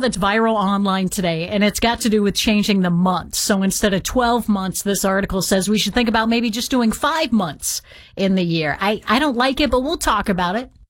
that's viral online today, and it's got to do with changing the months. So instead of 12 months, this article says we should think about maybe just doing 5 months in the year. I don't like it, but we'll talk about it.